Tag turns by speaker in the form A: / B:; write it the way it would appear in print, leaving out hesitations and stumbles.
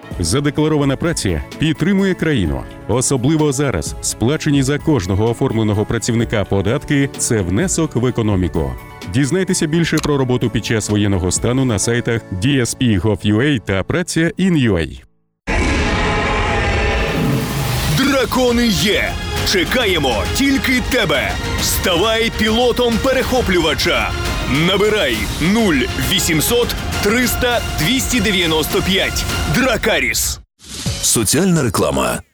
A: Задекларована праця підтримує країну. Особливо зараз сплачені за кожного оформленого працівника податки – це внесок в економіку. Дізнайтеся більше про роботу під час воєнного стану на сайтах DSP.gov.ua та Праця.in.ua.
B: Дракони є! Чекаємо тільки тебе! Ставай пілотом перехоплювача! Набирай 0800 300 295. Дракаріс.
C: Соціальна реклама.